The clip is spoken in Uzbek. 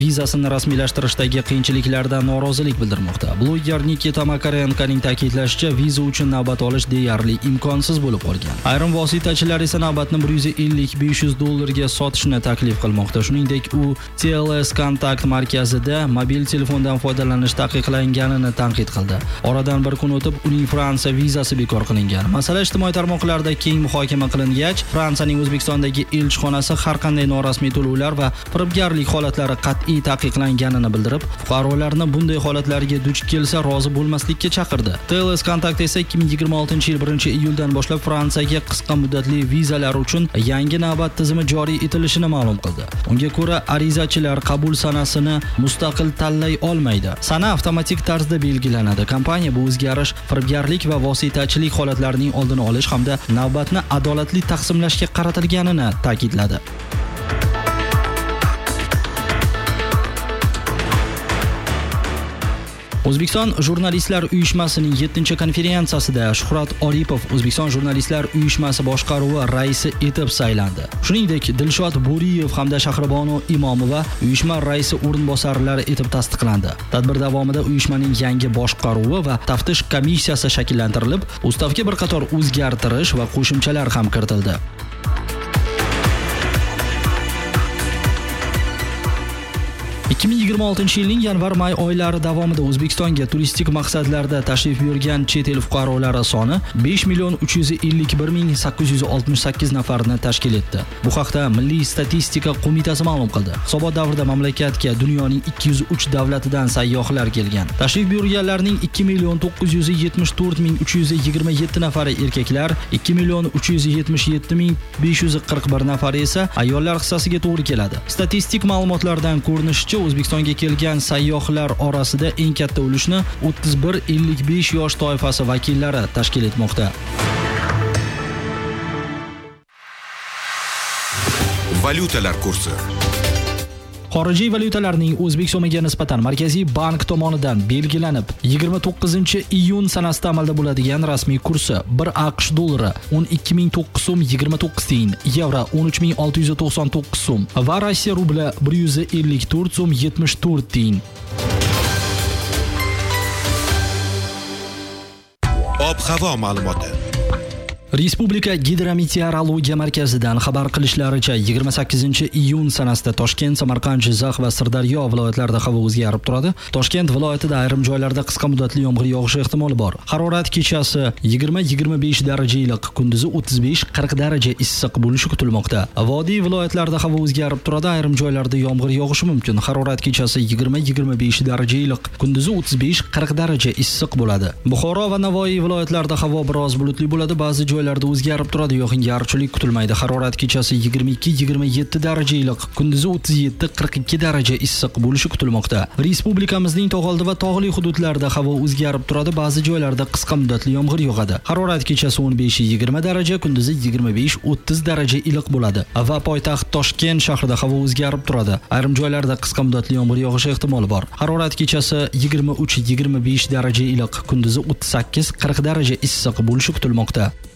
vizasini rasmiylashtirishdagi qiyinchiliklardan norozilik bildirmoqda. Bloger Nikita Makarenkoning ta'kidlashicha, viza uchun navbat olish deyarli imkonsiz bo'lib qolgan. Ayrim vositachilar esa navbatni $150-500 sotishni taklif qilmoqda. Shuningdek, u TLS kontakt markazida mobil telefondan foydalanish taqiqlanganini tanqid qildi. Oradan bir kun o'tib, uning Fransiya vizasi bekor qilingan. Masala ijtimoiy tarmoqlarda keng muhokama qilingach, Fransiyaning O'zbekistondagi elchixonasi har qanday norasmiy to'lovlar va firibgarlik holatlari qat'iy taqiqlanganini bildirib, fuqarolarni bunday holatlarga duch kelsa rozi bo'lmaslikka chaqirdi. TLS kontakt esa 2026-yil 1-iyuldan boshlab Fransiyaga qisqa muddatli vizalar uchun yangi navbat tizimi joriy etilishini ma'lum qildi. Unga ko'ra, arizachilar qabul sanasini mustaqil tanlay olmaydi. Sana avtomatik tarzda belgilanadi. Kompaniya bu o'zgarish firibgarlik va vositachilik holatlarining oldini olish hamda navbatni adolatli taqsimlashga qaratilganini ta'kidladi. O'zbekiston Jurnalistlar uyushmasining 7-konferensiyasida Shuhrat Oripov O'zbekiston Jurnalistlar uyushmasi boshqaruvi raisi etib saylandi. Shuningdek, Dilshod Bo'riyev hamda Shahribonu Imomova uyushma raisi o'rinbosarlari etib tasdiqlandi. Tadbir davomida uyushmaning yangi boshqaruvi va taftish komissiyasi shakllantirilib, ustavga bir qator o'zgartirish va qo'shimchalar ham kiritildi. ...2026-yilning yanvar-may oylari davomida O'zbekistonga turistik maqsadlarda tashrif buyurgan chet el fuqarolari soni 5,351,868 nafarni tashkil etdi. Bu haqda Milliy statistika qo'mitasi ma'lum qildi. Hisobot davrida mamlakatga dunyoning 203 davlatidan sayyohlar kelgan. Tashrif buyurganlarning 2,974,327 nafari erkaklar, 2,377,541 nafari esa ayollar hissasiga to'g'ri keladi. Statistik ma'lumotlardan ko'rinishicha, O'zbekistonga kelgan sayyohlar orasida eng katta ulushni 31-55 yosh toifasi vakillari tashkil etmoqda. Valyutalar kursi. Xorijiy valyutalarning o'zbek so'miga nisbatan Markaziy bank tomonidan belgilanib, 29-iyun sanasida amalda bo'ladigan rasmiy kursi 1 AQSh dollari 12.009 so'm 29 tiyin, yevro 13.699 so'm va Rossiya rubli 154 so'm 74 tiyin. Ob-havo ma'lumoti. Respublika Gidrometeorologiya markazidan xabar qilishlaricha 28-iyun sanasida Toshkent, Samarqand, Jizzax va Sirdaryo viloyatlarida havo o'zgarib turadi. Toshkent viloyatida ayrim joylarda qisqa muddatli yomg'ir yog'ishi ehtimoli bor. Harorat kechasi 20-25 daraja iliq, kunduzi 35-40 daraja issiq bo'lishi kutilmoqda. Vodiy viloyatlarida havo o'zgarib turadi, ayrim joylarda yomg'ir yog'ishi mumkin. Harorat kechasi 20-25 daraja iliq, kunduzi 35-40 daraja issiq bo'ladi. Buxoro va Navoiy viloyatlarida havo biroz bulutli bo'ladi, ba'zi joylarda o'zgarib turadi, yog'ingarchilik kutilmaydi. Harorat kechasi 22-27 daraja iliq, kunduzi 37-42 daraja issiq bo'lishi kutilmoqda. Respublikamizning tog'oldi va tog'li hududlarida havo o'zgarib turadi, ba'zi joylarda qisqa muddatli yomg'ir yog'adi. Harorat kechasi 15-20 daraja, kunduzi 25-30 daraja iliq bo'ladi. Va poytaxt Toshkent shahrida havo o'zgarib turadi. Ayrim joylarda qisqa muddatli yomg'ir yog'ishi ehtimoli bor. Harorat kechasi 23-25 daraja iliq, kunduzi 38-40 daraja issiq bo'lishi kutilmoqda.